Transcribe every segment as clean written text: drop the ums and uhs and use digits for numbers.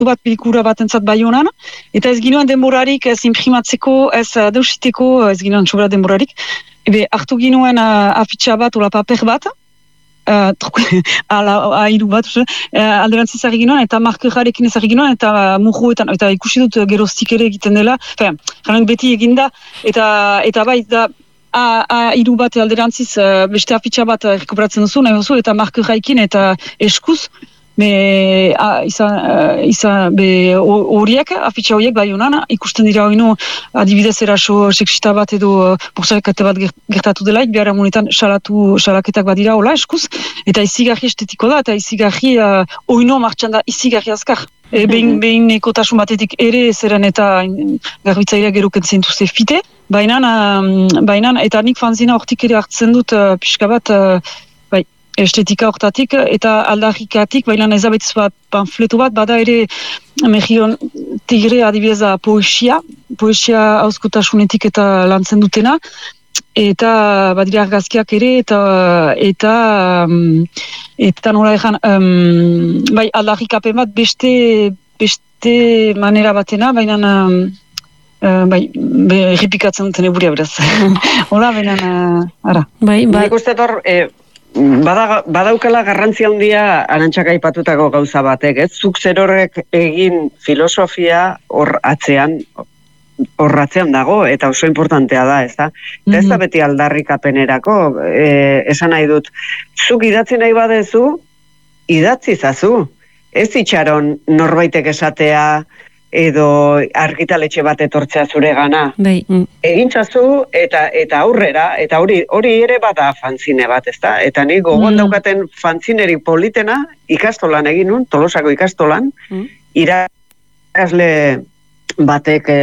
bat pelikura bat entzat Baionan, eta ez ginoen denborarik ez imprimatzeko, ez deusiteko, ez ginoen sobra denborarik, hartu ginoen afitxa bat, ola paper bat, hiru bat, alderantziz ari ginoen, eta markerarekin ez ari ginoen, eta mujuetan, eta ikusi dut geroztik ere egiten dela, janen beti eginda, eta bai, da, hiru bat alderantziz beste afitxa bat rekuperatzen duzu, nahi duzu, eta markeraikin eta eskuz, horiek, afitxa horiek Baionan, ikusten dira hoinu adibidez eraso seksista bat edo borsakate bat gertatu delaik, behar amunetan salaketak bat dira hola eskuz, eta izigarri estetiko da, eta izigarri hoinu martxan da izigarri azkar. Behin ekotasun batetik ere zeren eta garbitzailea geroken zentuzte fite, baina eta nik fanzina hortik ere hartzen dut pixka bat estetika hortatik eta aldarrikatik, baina ezabetz bat panfleto bat, bada ere Mejion Tigre adibidez poesia hauskotasunetik eta lantzen dutena, eta badira argazkiak ere, eta nola ezan, bai aldarrikapen bat beste manera batena, baina bai, errepikatzen duten eburia beraz. Hola, baina, ara. Bai. Nik uste hor, badaukala garrantzia handia Arantxak aipatutako gauza batek, ez? Zuk zerorrek egin filosofia hor atzean dago, eta oso importantea da, ez da? Eta ez da beti aldarrikapenerako, esan nahi dut, zuk idatzi nahi badezu, idatzi zazu. Ez itxaron norbaitek esatea, edo argitaletxe bat etortzea zure gana. Egintzazu eta aurrera, eta hori ere bada fanzine bat, ezta? Eta nik gogoan daukaten fanzineri politena ikastolan egin nun, Tolosako ikastolan, irakasle batek,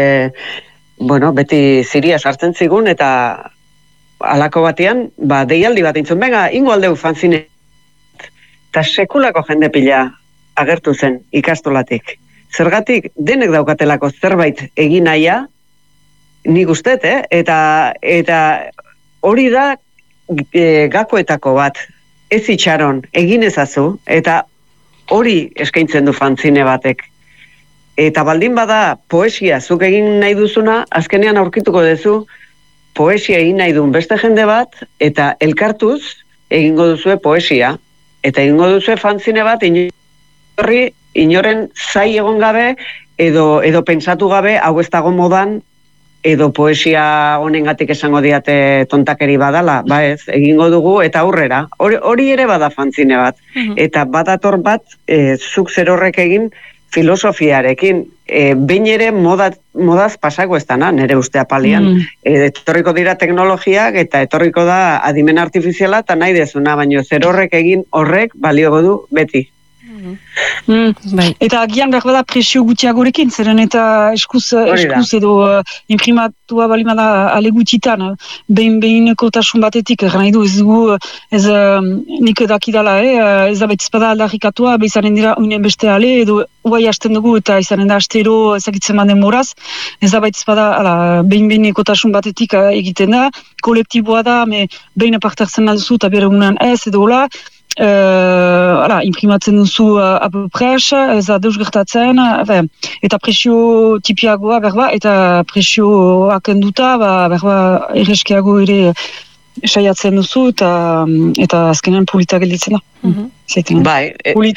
beti ziria sartzen zigun, eta halako batean, deialdi bat intzun, benga, ingo aldeu fanzine. Eta sekulako jende pila agertu zen ikastolatik. Zergatik, denek daukatelako zerbait egin nahia, nik ustet, eta hori da gakoetako bat, ez itxaron, egin ezazu, eta hori eskaintzen du fanzine batek. Eta baldin bada poesia zuk egin nahi duzuna, azkenean aurkituko duzu, poesia egin nahi duen beste jende bat, eta elkartuz egingo duzue poesia, eta egingo duzue fanzine bat, inoren zai egon gabe, edo pentsatu gabe, hau ez dago modan, edo poesia honengatik esango diate tontakeri badala, ez, egingo dugu, eta aurrera. Hori ere bada fanzine bat. Eta badator bat, zuk zerorrek egin filosofiarekin. Behin ere modaz pasako ez dana, nire uste apalian. Etorriko dira teknologiak, eta etorriko da adimen artifiziala, eta nahi dezuna, baina zerorrek egin horrek balio du beti. Eta agian behar bada presio gutxiagorekin, zeren eta eskuz edo imprimatua balimada ale gutxitan, behineko tasun batetik, nahi du ez dugu, nik dakidala, ez da betizpada aldarrikatua, izanen dira uinen beste ale, edo uai hasten dugu eta izanen da astero ezagitzen manden moraz, ez da betizpada behineko tasun batetik egiten da, kolektiboa da, behin apartartzen alduzu eta bere unan ez, edo hola, imprimatzen duzu apopres, ez da deus gertatzen, eta presio tipiagoa berba, eta presioak enduta, berba erreskiago ere saiatzen duzu, eta azkenean polita gelditzen da. Bai,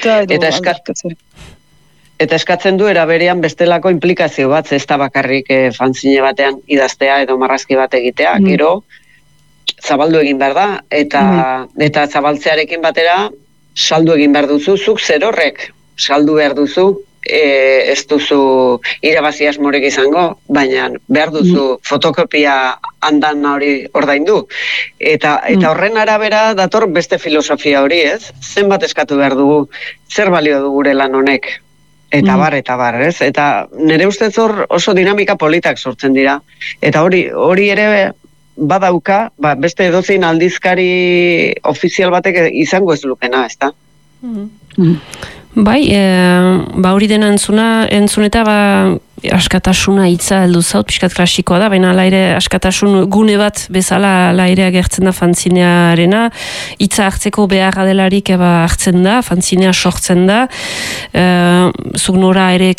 eta eskatzen du eraberean bestelako implikazio bat, ez da bakarrik fanzine batean idaztea edo marrazki bat egitea, gero, zabaldu egin behar da, eta zabaltzearekin batera saldu egin behar duzu, zuk zerorrek saldu behar duzu, ez duzu irabazi asmorek izango, baina behar duzu fotokopia andan hori ordaindu. Eta horren arabera dator beste filosofia hori, ez? Zenbat eskatu behar dugu, zer balio du gure lan honek? Eta bar, ez? Eta nire ustez hor oso dinamika politak sortzen dira. Eta hori ere badauka, beste edozein aldizkari ofizial batek izango ez lukena, ez da? Bai, hori dena entzun eta askatasuna hitza heldu zaut, pixkat klasikoa da, baina ala ere askatasun gune bat bezala ala ere agertzen da fanzinearena, hitza hartzeko beharra delarik hartzen da, fanzinea sortzen da, zuk nora ere